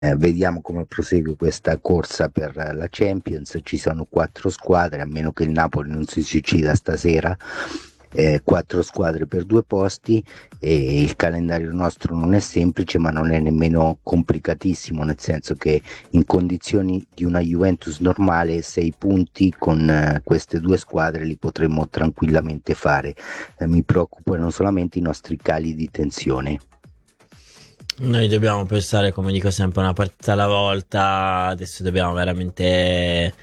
Vediamo come prosegue questa corsa per la Champions. Ci sono quattro squadre, a meno che il Napoli non si suicida stasera. Quattro squadre per due posti, e il calendario nostro non è semplice, ma non è nemmeno complicatissimo, nel senso che in condizioni di una Juventus normale 6 punti con queste due squadre li potremmo tranquillamente fare. Mi preoccupano solamente i nostri cali di tensione. Noi dobbiamo pensare, come dico sempre, una partita alla volta. Adesso dobbiamo veramente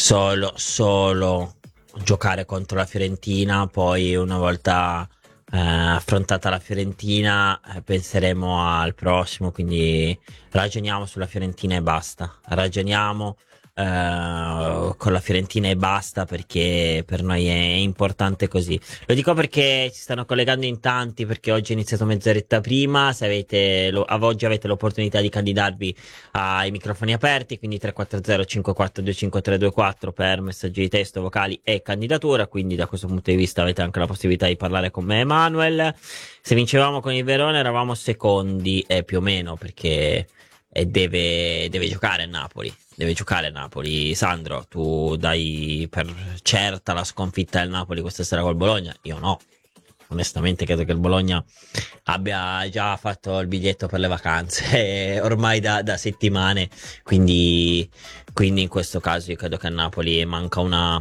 solo giocare contro la Fiorentina. Poi, una volta affrontata la Fiorentina, penseremo al prossimo. Quindi ragioniamo sulla Fiorentina e basta. Ragioniamo con la Fiorentina e basta, perché per noi è importante così. Lo dico perché ci stanno collegando in tanti, perché oggi è iniziato mezz'oretta prima. Se a oggi avete l'opportunità di candidarvi ai microfoni aperti, quindi 340 5425 324 per messaggi di testo, vocali e candidatura. Quindi da questo punto di vista avete anche la possibilità di parlare con me e Manuel. Se vincevamo con il Verona eravamo secondi, più o meno, perché deve giocare a Napoli. Deve giocare a Napoli. Sandro, tu dai per certa la sconfitta del Napoli questa sera col Bologna? Io no. Onestamente credo che il Bologna abbia già fatto il biglietto per le vacanze ormai da settimane, quindi, quindi in questo caso io credo che a Napoli manca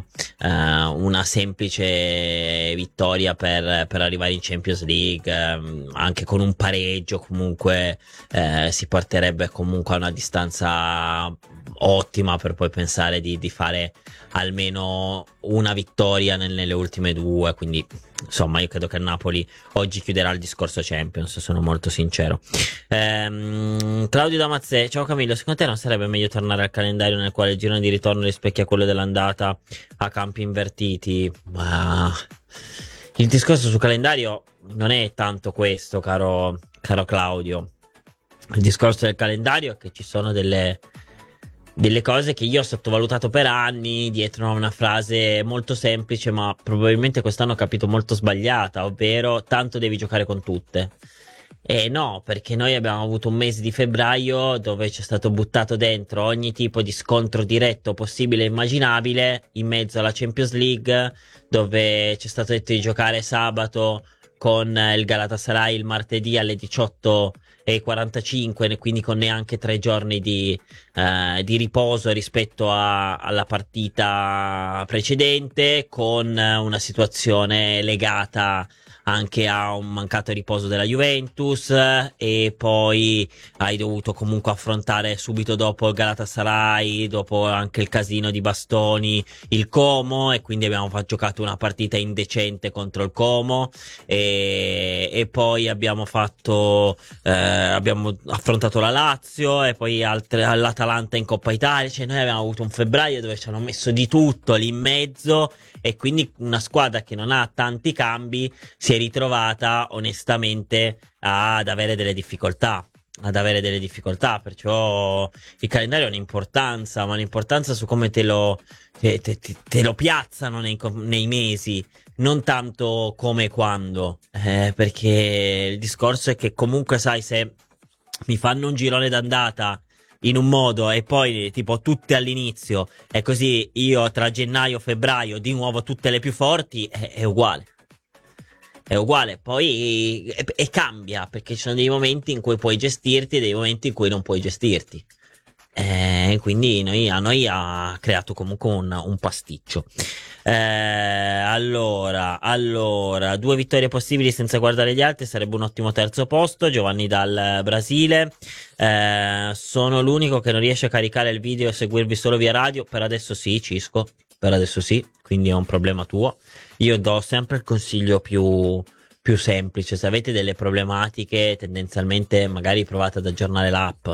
una semplice vittoria per arrivare in Champions League. Anche con un pareggio comunque si porterebbe comunque a una distanza ottima per poi pensare di fare almeno una vittoria nelle ultime due. Quindi insomma io credo che il Napoli oggi chiuderà il discorso Champions, sono molto sincero. Claudio Damazze, ciao Camillo, secondo te non sarebbe meglio tornare al calendario nel quale il girone di ritorno rispecchia quello dell'andata a campi invertiti? Ma il discorso sul calendario non è tanto questo, caro Claudio. Il discorso del calendario è che ci sono delle cose che io ho sottovalutato per anni dietro a una frase molto semplice, ma probabilmente quest'anno ho capito molto sbagliata, ovvero tanto devi giocare con tutte. E no, perché noi abbiamo avuto un mese di febbraio dove c'è stato buttato dentro ogni tipo di scontro diretto possibile e immaginabile in mezzo alla Champions League, dove c'è stato detto di giocare sabato con il Galatasaray il martedì alle 18:45, quindi con neanche 3 giorni di riposo rispetto alla partita precedente, con una situazione legata anche a un mancato riposo della Juventus, e poi hai dovuto comunque affrontare subito dopo il Galatasaray, dopo anche il casino di Bastoni, il Como, e quindi giocato una partita indecente contro il Como, e poi abbiamo affrontato la Lazio e poi l'Atalanta in Coppa Italia. Cioè noi abbiamo avuto un febbraio dove ci hanno messo di tutto lì in mezzo, e quindi una squadra che non ha tanti cambi si è ritrovata onestamente ad avere delle difficoltà. Perciò il calendario ha un'importanza, ma un'importanza su come te lo piazzano nei mesi, non tanto come e quando. Perché il discorso è che comunque, sai, se mi fanno un girone d'andata in un modo e poi tipo tutte all'inizio, e così io tra gennaio e febbraio di nuovo tutte le più forti, è uguale. È uguale, poi e cambia, perché ci sono dei momenti in cui puoi gestirti e dei momenti in cui non puoi gestirti. Quindi a noi ha creato comunque un pasticcio. Allora, due vittorie possibili senza guardare gli altri sarebbe un ottimo terzo posto. Giovanni dal Brasile. Sono l'unico che non riesce a caricare il video e seguirvi solo via radio. Per adesso sì, Cisco. Per adesso sì, quindi è un problema tuo. Io do sempre il consiglio più semplice. Se avete delle problematiche, tendenzialmente magari provate ad aggiornare l'app.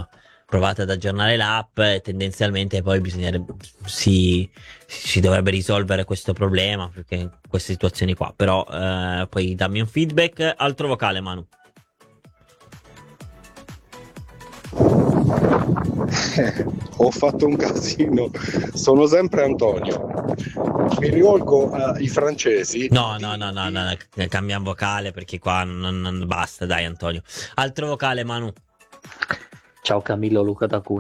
E tendenzialmente poi si dovrebbe risolvere questo problema, perché in queste situazioni qua. Però poi dammi un feedback. Altro vocale, Manu. Ho fatto un casino, sono sempre Antonio. Mi rivolgo ai francesi No, no, no, no, no, no, cambiamo vocale perché qua non basta, dai Antonio. Altro vocale, Manu. Ciao Camillo, Luca da Cuneo.